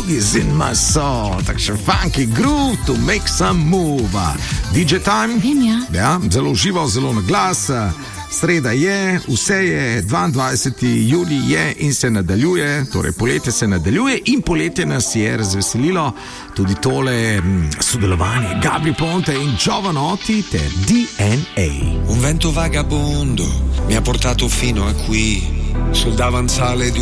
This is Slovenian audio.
boogies in my soul, takšen funky groove to make some move. DJ Time? Ja, zelo užival, zelo na glas. Sreda je, vse je, 22. julij je in se nadaljuje, torej poletje se nadaljuje in poletje nas je razveselilo tudi tole sodelovanje Gabri Ponte in Giovanotti ter DNA. Un vento vagabondo mi ha portato fino a qui, sul davanzale di